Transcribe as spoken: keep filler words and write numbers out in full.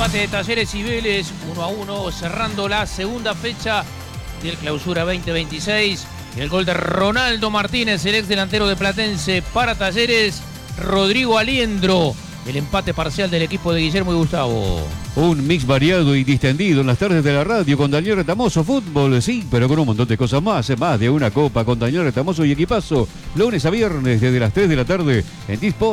empate de Talleres y Vélez, uno a uno, cerrando la segunda fecha del Clausura veinte veintiséis. El gol de Ronaldo Martínez, el ex delantero de Platense, para Talleres. Rodrigo Aliendro, el empate parcial del equipo de Guillermo y Gustavo. Un mix variado y distendido en las tardes de la radio con Daniel Retamoso. Fútbol, sí, pero con un montón de cosas más. Más de una copa con Daniel Retamoso y equipazo. Lunes a viernes desde las tres de la tarde en Disport.